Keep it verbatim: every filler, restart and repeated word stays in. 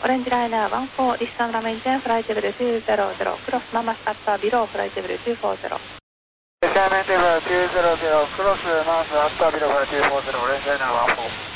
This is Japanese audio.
オレンジライナーワンフォー、リスタンラメンジェンフライテブルにゼロゼロ、クロスママスアッタービローフライテブルにフォーゼロ。 リスタンラメンテブルにゼロゼロ、クロスママスアッタービローフライテブルにフォーゼロ、オレンジライナーワンフォー。